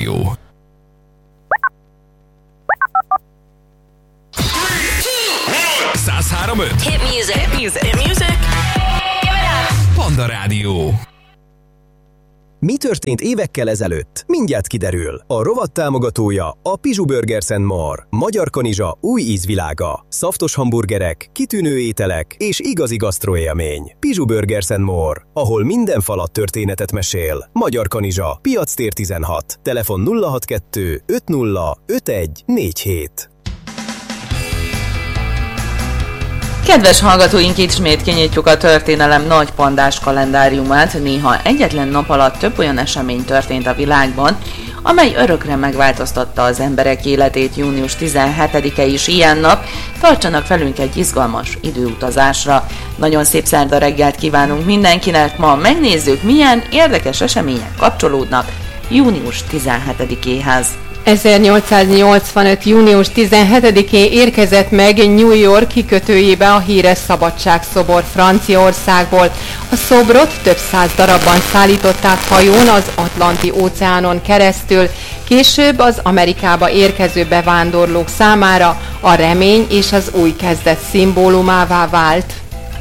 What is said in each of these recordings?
Rádió. Hit music. Hit music. Hit music. Give it up. Panda Rádió. Mi történt évekkel ezelőtt? Mindjárt kiderül. A rovat támogatója a Pizsú Burgers & More. Magyar kanizsa új ízvilága. Szaftos hamburgerek, kitűnő ételek és igazi gasztroélmény. Pizsú Burgers & More, ahol minden falat történetet mesél. Magyar kanizsa, Piactér 16. Telefon 062 50 51 47. Kedves hallgatóink, ismét kinyitjuk a történelem nagy pandás kalendáriumát. Néha egyetlen nap alatt több olyan esemény történt a világban, amely örökre megváltoztatta az emberek életét. Június 17-e is ilyen nap. Tartsanak velünk egy izgalmas időutazásra. Nagyon szép szerda reggelt kívánunk mindenkinek. Ma megnézzük, milyen érdekes események kapcsolódnak június 17-éhez. 1885. június 17-én érkezett meg New York kikötőjébe a híres szabadságszobor Franciaországból. A szobrot több száz darabban szállították hajón az Atlanti-óceánon keresztül. Később az Amerikába érkező bevándorlók számára a remény és az új kezdet szimbólumává vált.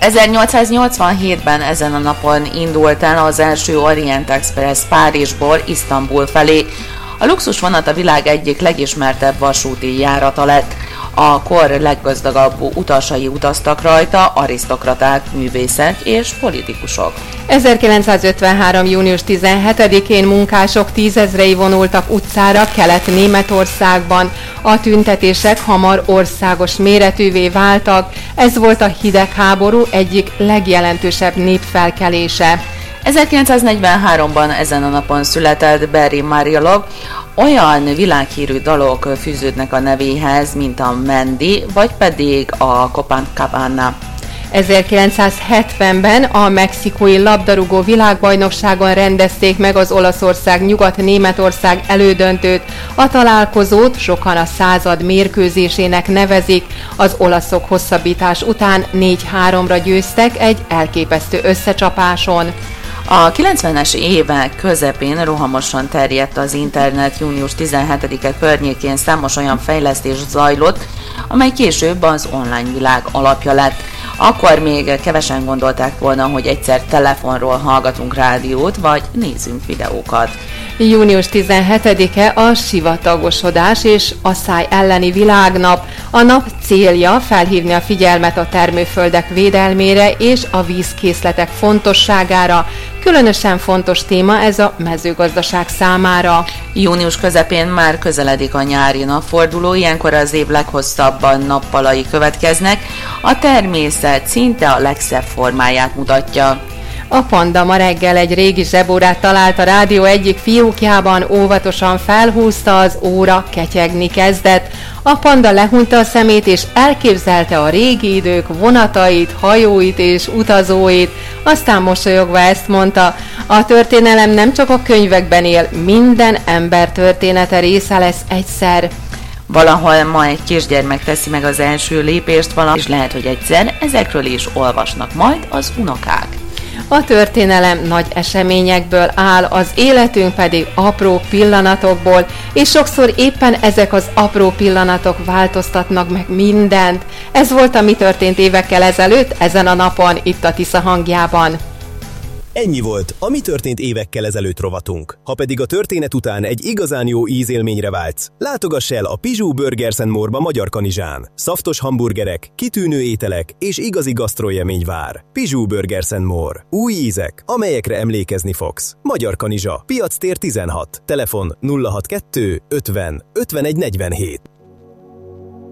1887-ben ezen a napon indult el az első Orient Express Párizsból Isztambul felé. A luxusvonat a világ egyik legismertebb vasúti járata lett. A kor leggazdagabb utasai utaztak rajta, arisztokraták, művészek és politikusok. 1953. június 17-én munkások tízezrei vonultak utcára Kelet-Németországban. A tüntetések hamar országos méretűvé váltak. Ez volt a hidegháború egyik legjelentősebb népfelkelése. 1943-ban ezen a napon született Barry Manilow. Olyan világhírű dalok fűződnek a nevéhez, mint a Mandy, vagy pedig a Copacabana. 1970-ben a mexikói labdarúgó világbajnokságon rendezték meg az Olaszország-Nyugat-Németország elődöntőt. A találkozót sokan a század mérkőzésének nevezik. Az olaszok hosszabbítás után 4-3-ra győztek egy elképesztő összecsapáson. A 90-es évek közepén rohamosan terjedt az internet. Június 17-e környékén számos olyan fejlesztés zajlott, amely később az online világ alapja lett. Akkor még kevesen gondolták volna, hogy egyszer telefonról hallgatunk rádiót, vagy nézzünk videókat. Június 17-e a sivatagosodás és asszály elleni világnap. A nap célja felhívni a figyelmet a termőföldek védelmére és a vízkészletek fontosságára. Különösen fontos téma ez a mezőgazdaság számára. Június közepén már közeledik a nyári napforduló, ilyenkor az év leghosszabb nappalai következnek. A természet szinte a legszebb formáját mutatja. A panda ma reggel egy régi zsebórát talált a rádió egyik fiókjában, óvatosan felhúzta, az óra ketyegni kezdett. A panda lehunta a szemét és elképzelte a régi idők vonatait, hajóit és utazóit. Aztán mosolyogva ezt mondta: a történelem nem csak a könyvekben él, minden ember története része lesz egyszer. Valahol ma egy kisgyermek teszi meg az első lépést, és lehet, hogy egyszer ezekről is olvasnak majd az unokák. A történelem nagy eseményekből áll, az életünk pedig apró pillanatokból, és sokszor éppen ezek az apró pillanatok változtatnak meg mindent. Ez volt a Mi történt évekkel ezelőtt, ezen a napon, itt a Tisza hangjában. Ennyi volt a Mi történt évekkel ezelőtt rovatunk. Ha pedig a történet után egy igazán jó ízélményre vágysz, látogass el a Pizsú Burgers & More-ba Magyar Kanizsán. Szaftos hamburgerek, kitűnő ételek és igazi gasztroélmény vár. Pizsú Burgers & More. Új ízek, amelyekre emlékezni fogsz. Magyar Kanizsa, Piactér 16. Telefon 062 50 51 47.